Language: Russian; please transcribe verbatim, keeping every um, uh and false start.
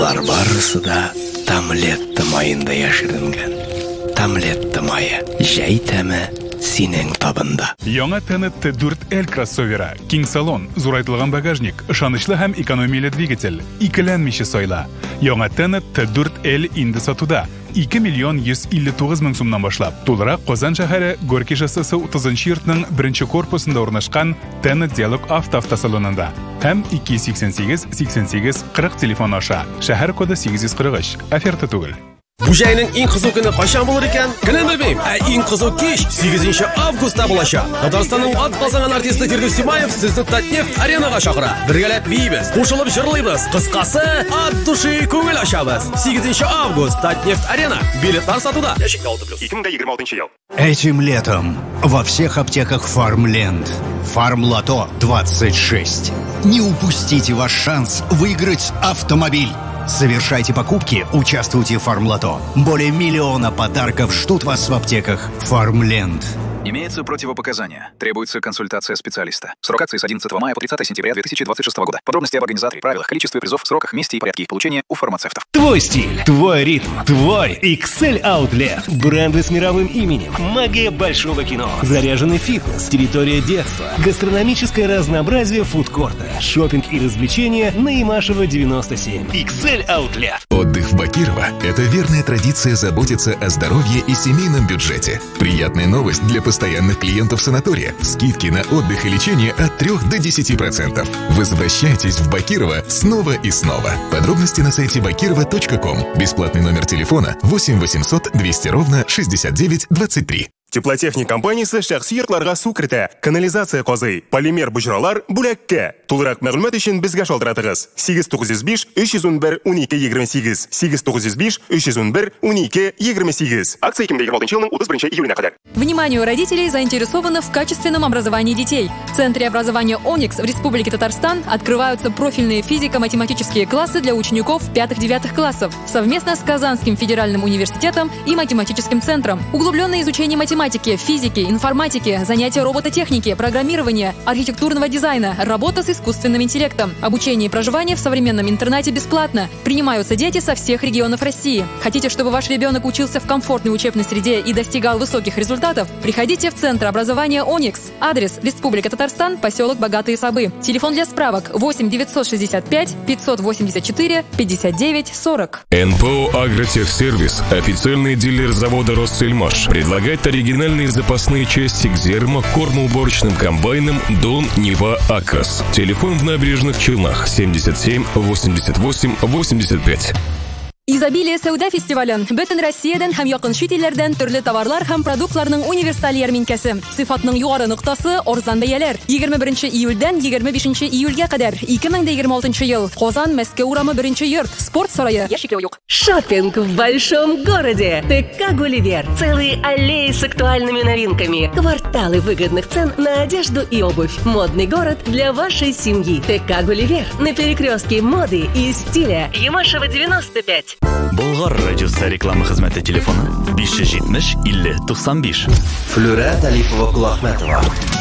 Барысы да Тамлетта майында яшеренгән. Тамлетта майы җәй тәме синең табында. Яңа Тенет дүрт эл кроссовері, киң салон, зурайтылган багажник, ышанычлы һәм экономияле двигатель, икеләнмичә сайла. Яңа Тенет дүрт эл инде сатуда. ике миллион йөз илле тугыз мең сумнан башлап. Тулырак Казан шәһәре Горький шоссесі утызынчы йортның беренче корпусында урнашкан Тенет Диалог авто автосалонында. Һәм ике йөз сиксән сигез сиксән сигез кырык телефон аша. Шәһәр коды сигез йөз кырык өч. Оферта түгел. Bu җәйнең иң кызу көне кайчан булыр икән? Көнен белмим. Ә иң кызу кич сигезенче августта булачак. Татарстанның атказанган артисты Фирдус Симаев сезне Татнефть аренага чакыра. Бергәләп бийбез, кушылып җырлыйбыз. Кыскасы, ат души күңел ачабыз. сигезенче август Татнефть арена. Билетлар сатуда. Яшик алты плюс. ике мең егерме алтынчы ел. Этим летом во всех аптеках Фармленд. Фармлото двадцать шесть. Не упустите ваш шанс выиграть автомобиль. Совершайте покупки, участвуйте в Фармлото. Более миллиона подарков ждут вас в аптеках Фармленд. Имеются противопоказания. Требуется консультация специалиста. Срок акции с одиннадцатого мая по тридцатое сентября две тысячи двадцать шестого года. Подробности об организаторе, правилах, количестве призов, сроках, месте и порядке их получения у фармацевтов. Твой стиль, твой ритм, твой икс эль Outlet. Бренды с мировым именем. Магия большого кино. Заряженный фитнес. Территория детства. Гастрономическое разнообразие фудкорта. Шопинг и развлечения на Имашева девяносто семь. икс эль Outlet. Отдых в Бакирово – это верная традиция заботиться о здоровье и семейном бюджете. Приятная новость для постоянных клиентов санатория. Скидки на отдых и лечение от трёх до десяти процентов. Возвращайтесь в Бакирово снова и снова. Подробности на сайте бакирова точка ком. Бесплатный номер телефона восемь восемьсот двести ровно шестьдесят девять двадцать три. Теплотехник компаниясе шәхси йортларга су кертә, канализация казый, полимер буҗралар бүләккә. Тулырак мәгълүмат өчен безгә шалтыратыгыз. сигез тугыз йөз биш өч йөз унбер унике егерме сигез. сигез тугыз йөз биш өч йөз унбер унике егерме сигез. Акция ике мең егерме алтынчы елның утыз беренче июленә кадәр. Вниманию родителей, заинтересованных в качественном образовании детей. В Центре образования «Оникс» в Республике Татарстан открываются профильные физико-математические классы для учеников пятых-девятых классов совместно с Казанским федеральным университетом и математическим центром. Углубленное изучение математики, физики, информатики, занятия робототехники, программирования, архитектурного дизайна, работа с искусственным интеллектом. Обучение и проживание в современном интернате бесплатно. Принимаются дети со всех регионов России. Хотите, чтобы ваш ребенок учился в комфортной учебной среде и достигал высоких результатов? Приходите в Центр образования «Оникс». Адрес: Республика Татарстан, поселок Богатые Сабы. Телефон для справок восемь девятьсот шестьдесят пять пятьсот восемьдесят четыре пятьдесят девять сорок. эн пэ о «Агротехсервис», официальный дилер завода «Россельмаш», предлагает оригинальные запасные части к зерно, кормоуборочным комбайнам «Дон», «Нива», «Акрос». Телефон в Набережных Челнах семьдесят семь восемьдесят восемь восемьдесят пять. Изобилие Сәүдә фестивален бөтен Россиядән һәм якын чит илләрдән төрле товарлар һәм продуктларның универсаль ярминкәсе. Сыйфатның югары ноктасы арзан бәяләр. егерме беренче июльдән егерме бишенче июльгә кадәр. ике мең егерме алтынчы ел. Казан, Мәскәү урамы беренче йорт. Спорт сарае. Яшикләү юк. Шопинг в большом городе. ТК «Гулливер». Целые аллеи с актуальными новинками. Кварталы выгодных цен на одежду и обувь. Модный город для вашей семьи. ТК «Гулливер». На перекрестке моды и стиля. Ямашева девяносто пять. Болгар радиосы реклама хезмәте телефоны биш йөз җитмеш илле туксан биш. Флюра Талипова Кулахметова.